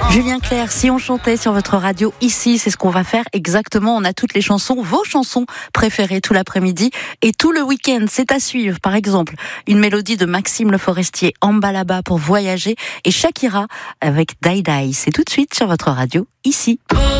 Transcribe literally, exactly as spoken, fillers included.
Julien Clerc, si on chantait sur votre radio ici, c'est ce qu'on va faire exactement. On a toutes les chansons, vos chansons préférées tout l'après-midi et tout le week-end. C'est à suivre. Par exemple, une mélodie de Maxime Le Forestier, Amba là-bas pour voyager, et Shakira avec Die Die. C'est tout de suite sur votre radio ici.